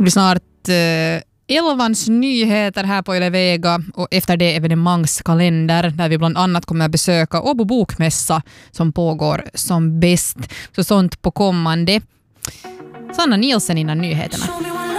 Det blir snart Elvans nyheter här på Yle Vega och efter det evenemangskalender där vi bland annat kommer att besöka Åbo bokmässa som pågår som bäst. Så sånt på kommande. Sanna Nielsen innan nyheterna.